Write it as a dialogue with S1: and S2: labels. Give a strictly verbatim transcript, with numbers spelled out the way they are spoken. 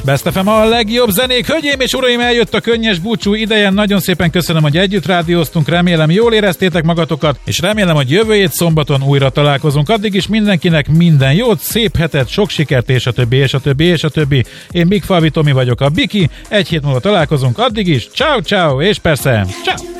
S1: Best ef em a legjobb zenék. Hölgyeim és uraim, eljött a könnyes búcsú ideje. Nagyon szépen köszönöm, hogy együtt rádióztunk. Remélem, jól éreztétek magatokat, és remélem, hogy jövő hét szombaton újra találkozunk. Addig is mindenkinek minden jót, szép hetet, sok sikert, és a többi, és a többi, és a többi. Én Big Falvi Tomi vagyok, a Biki. Egy hét múlva találkozunk. Addig is, ciao ciao, és persze, ciao.